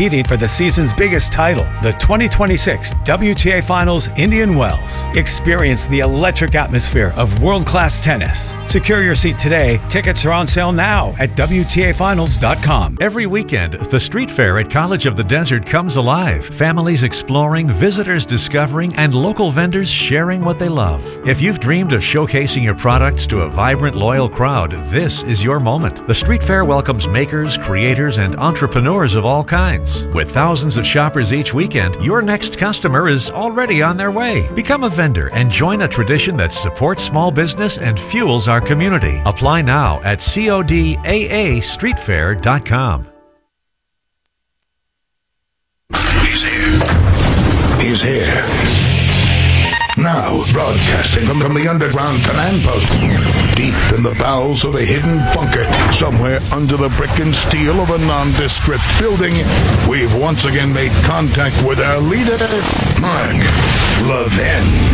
competing for the season's biggest title, the 2026 WTA Finals Indian Wells. Experience the electric atmosphere of world-class tennis. Secure your seat today. Tickets are on sale now at WTAfinals.com. Every weekend, the street fair at College of the Desert comes alive. Families exploring, visitors discovering, and local vendors sharing what they love. If you've dreamed of showcasing your products to a vibrant, loyal crowd, this is your moment. The street fair welcomes makers, creators, and entrepreneurs of all kinds. With thousands of shoppers each weekend, your next customer is already on their way. Become a vendor and join a tradition that supports small business and fuels our community. Apply now at CODAAStreetfair.com. He's here. He's here. Now, broadcasting from the underground command post, deep in the bowels of a hidden bunker, somewhere under the brick and steel of a nondescript building, we've once again made contact with our leader, Mark Levin.